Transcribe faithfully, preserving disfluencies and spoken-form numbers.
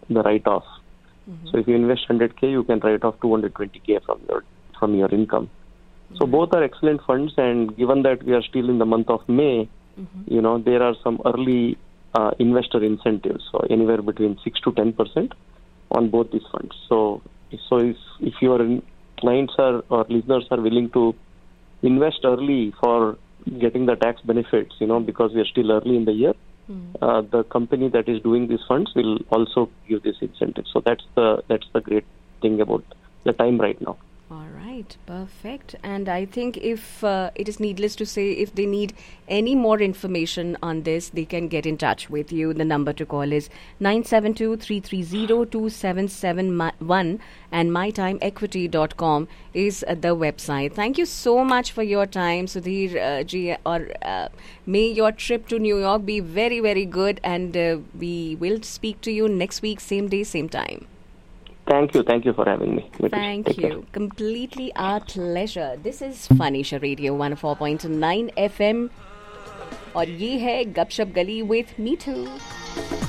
the write-off. Mm-hmm. So if you invest one hundred K, you can write off two hundred twenty K from your from your income. So mm-hmm. both are excellent funds, and given that we are still in the month of May, mm-hmm. you know, there are some early uh, investor incentives, so anywhere between six to ten percent on both these funds. So, so if, if your clients are or listeners are willing to invest early for getting the tax benefits, you know, because we are still early in the year, mm-hmm. uh, the company that is doing these funds will also give this incentive. So that's the that's the great thing about the time right now. All right, perfect. And I think if uh, it is needless to say, if they need any more information on this, they can get in touch with you. The number to call is nine seven two, three three zero, two seven seven one, and my time equity dot com is uh, the website. Thank you so much for your time, Sudhir uh, ji. Or uh, may your trip to New York be very, very good, and uh, we will speak to you next week, same day, same time. Thank you. Thank you for having me. Thank Take you. Care. Completely our pleasure. This is Fanisha Radio one oh four point nine F M. और ये है गपशप गली with Meetu.